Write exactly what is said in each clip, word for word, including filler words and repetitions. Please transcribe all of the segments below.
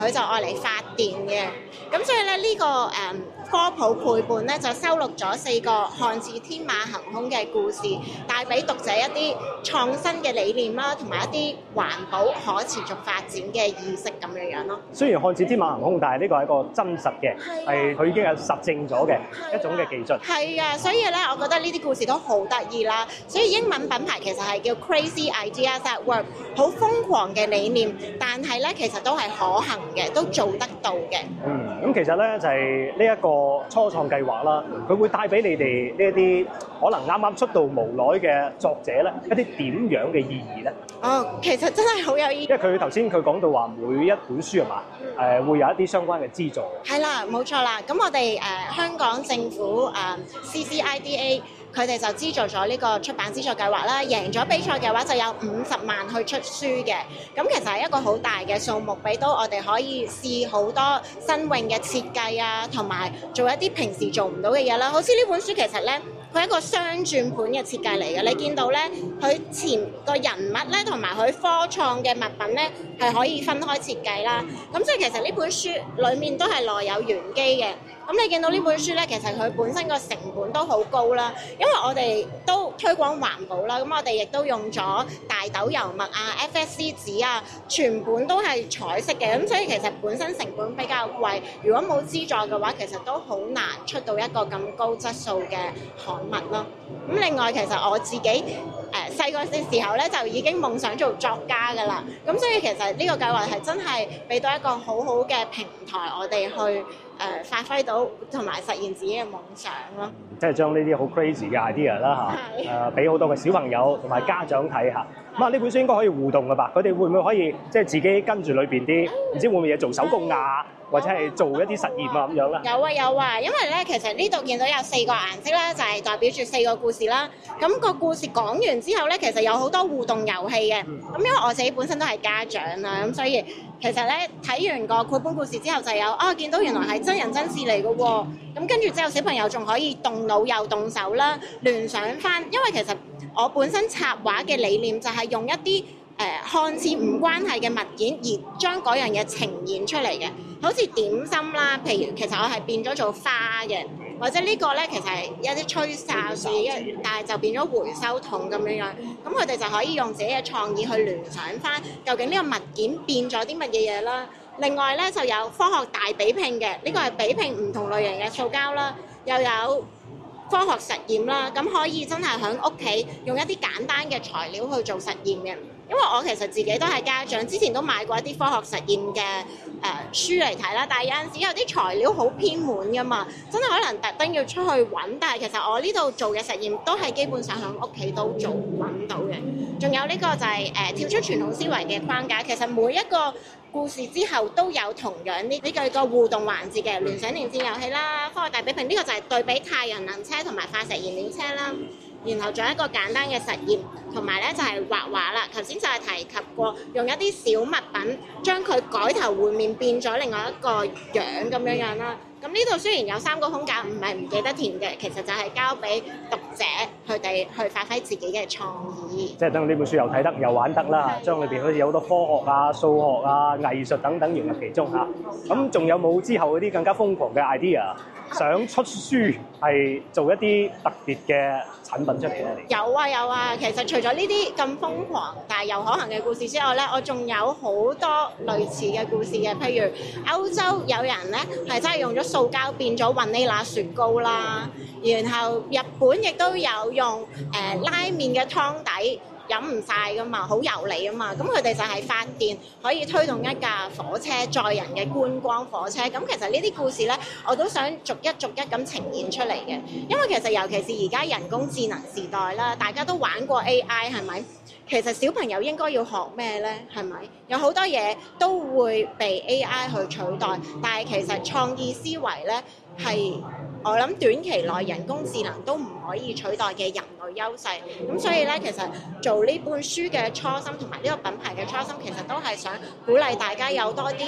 佢就愛嚟發電嘅。咁所以咧呢、呢個誒、嗯、科普繪本咧就收錄咗四個看似天馬行空嘅故事，帶俾讀者一啲創新嘅理念啦，同埋一啲環保可持續發展嘅意識咁樣樣咯。 雖然看似天馬行空，但係呢個係一個真實嘅，係佢、啊、已經係實證咗嘅一種嘅技術。 係啊，所以咧，我覺得呢啲故事都好得意啦。所以英文品牌其實係叫 Crazy Ideas at Work， 好瘋狂嘅理念，但係咧其實都係可行嘅，都做得到嘅。 嗯，咁其實咧就係呢一個初創計劃啦，佢會帶俾你哋呢一啲可能啱啱出道無耐嘅作者咧一啲點樣嘅意義咧？ 哦，其實真係好有意義。 因為佢頭先佢講到話每一本書係嘛，誒、呃、會有一啲相關嘅資助。 係啦，冇錯啦。咁我哋誒、呃、香港政府誒、呃、C C I D A 佢哋就資助咗呢個出版資助計劃啦。贏咗比賽嘅話就有五十萬去出書嘅。咁其實係一個好大嘅數目，俾到我哋可以試好多新穎嘅設計啊，同埋做一啲平時做唔到嘅嘢啦。好似呢本書其實咧，佢係一個雙轉盤嘅設計嚟嘅。你見到咧，佢前個人物咧同埋佢科創嘅物品咧係可以分開設計啦。咁所以其實呢本書裡面都係內有玄機嘅。咁你見到呢本書咧，其實佢本身個成本都好高啦，因為我哋都推廣環保啦，咁我哋亦都用咗大豆油墨啊、F S C 紙啊，全本都係彩色嘅，咁所以其實本身成本比較貴。如果冇資助嘅話，其實都好難出到一個咁高質素嘅刊物咯。咁另外其實我自己誒細個嘅時候咧，就已經夢想做作家㗎啦。咁所以其實呢個計劃係真係俾到一個好好嘅平台，我哋去誒、呃、發揮到同埋實現自己嘅夢想咯。 即係將呢啲好 crazy 嘅 idea 啦嚇，誒俾好多嘅小朋友同埋家長睇下。咁啊呢本書應該可以互動㗎吧？佢哋會唔會可以即係自己跟住裏邊啲唔知會唔會嘢做手工啊？或者係做一啲實驗啊咁樣啦。 有啊有啊，因為咧其實呢度見到有四個顏色啦，就係代表住四個故事啦。咁個故事講完之後咧，其實有好多互動遊戲嘅。咁因為我自己本身都係家長啦，咁所以其實咧睇完個繪本故事之後就有啊，見到原來係真人真事嚟嘅喎。咁跟住之後小朋友仲可以動腦又動手啦，聯想翻。因為其實我本身插畫嘅理念就係用一啲誒、呃、看似唔關係嘅物件，而將嗰樣嘢呈現出嚟嘅。好似點心啦，譬如其實我係變咗做花嘅，或者呢個咧其實係一啲吹哨紙，但係就變咗回收桶咁樣樣。咁佢哋就可以用自己嘅創意去聯想翻，究竟呢個物件變咗啲乜嘢嘢啦。另外咧就有科學大比拼嘅，呢個係比拼唔同類型嘅塑膠啦，又有科學實驗啦，咁可以真係喺屋企用一啲簡單嘅材料去做實驗嘅。因為我其實自己都係家長，之前都買過一啲科學實驗嘅誒、呃、書嚟睇啦，但係有陣時有啲材料好偏門噶嘛，真係可能特登要出去揾。但係其實我呢度做嘅實驗都係基本上喺屋企都做揾到嘅。仲有呢個就係、是、誒、呃、跳出傳統思維嘅框架，其實每一個故事之後都有同樣呢呢個個互動環節嘅聯想連線遊戲啦、科學大比拼，呢、這個就係對比太陽能車同埋化石燃料車啦。然後仲有一個簡單嘅實驗，同埋咧就係畫畫啦。頭先就係提及過，用一啲小物品將佢改頭換面變咗另外一個樣咁樣樣啦。咁呢度雖然有三個空間，唔係唔記得填嘅，其實就係交俾讀者佢哋去發揮自己嘅創意。 即係等呢本書又睇得又玩得啦，將裏邊好似有好多科學啊、數學啊、藝術等等融入其中嚇。咁仲有冇之後嗰啲更加瘋狂嘅 idea？想出書係做一啲特別嘅產品出嚟咧？ 有啊有啊，其實除咗呢啲咁瘋狂但係又可行嘅故事之外咧，我仲有好多類似嘅故事嘅。譬如歐洲有人咧係真係用咗塑膠變咗雲呢拿雪糕啦，然後日本亦都有用誒、呃、拉麵嘅湯底。飲唔晒噶嘛，好油膩啊嘛，咁佢哋就係發電可以推動一架火車載人嘅觀光火車。咁其實呢啲故事呢，我都想逐一逐一咁呈現出嚟嘅，因為其實尤其是而家人工智能時代啦，大家都玩過 A I 係咪？其實小朋友應該要學咩呢？係咪？有好多嘢都會被 A I 去取代，但係其實創意思維呢係我諗短期內人工智能都唔可以取代嘅人類優勢。咁所以咧，其實做呢本書嘅初心同埋呢個品牌嘅初心，其實都係想鼓勵大家有多啲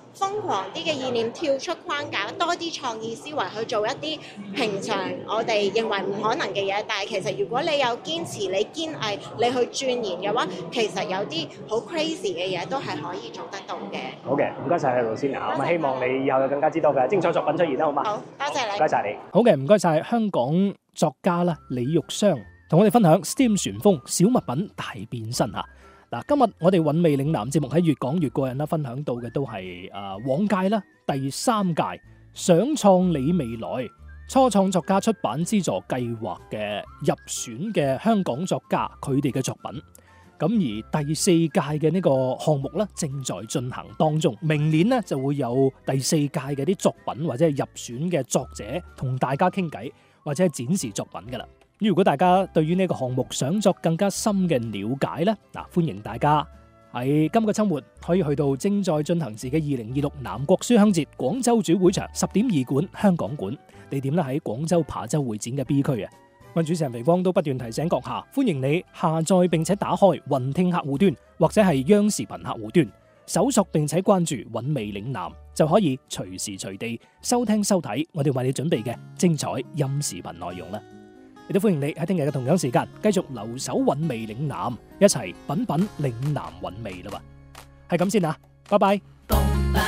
瘋狂啲嘅意念，跳出框架，多啲創意思維去做一啲平常我哋認為唔可能嘅嘢。但係其實如果你有堅持、你堅毅、你去鑽研嘅話，其實有啲好 crazy 嘅嘢都係可以做得到嘅。 好嘅，唔該晒你，Rosina。咁啊，希望你以後有更加之多嘅精彩作品出現啦，好嗎？ 好，多謝你。 唔該晒你。 好嘅，唔該晒香港作家啦，李玉雙同我哋分享 STEAM 旋風小物品大變身嚇。嗱，今日我哋韻味嶺南節目喺越講越過癮啦，分享到嘅都係誒、呃、往屆啦第三屆想創你未來初創作家出版資助計劃嘅入選嘅香港作家佢哋嘅作品。咁而第四屆嘅呢個項目咧正在進行當中，明年咧就會有第四屆嘅啲作品或者係入選嘅作者同大家傾偈或者係展示作品噶啦。如果大家對於呢個項目想作更加深嘅了解呢，嗱，歡迎大家喺今個週末可以去到正在進行時嘅二零二六南國書香節廣州主會場十點二館香港館，地點咧喺廣州琶洲會展嘅 B 區啊。我主持人肥光都不斷提醒閣下，歡迎你下載並且打開雲聽客戶端或者係央視頻客戶端，搜索並且關注韻味嶺南，就可以隨時隨地收聽收睇我哋為你準備嘅精彩音視頻內容啦。亦都歡迎你喺聽日嘅同樣時間繼續留守韻味嶺南，一齊品品嶺南韻味啦喎。係咁先啊，拜拜。